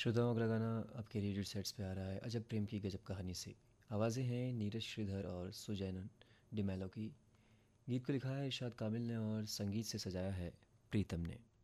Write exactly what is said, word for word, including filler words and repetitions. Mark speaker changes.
Speaker 1: श्रोताओं अगला गाना आपके रेडियो सेट्स पे आ रहा है अजब प्रेम की गजब कहानी से। आवाज़ें हैं नीरज श्रीधर और सुजैनन डिमेलो की। गीत को लिखा है इरशाद कामिल ने और संगीत से सजाया है प्रीतम ने।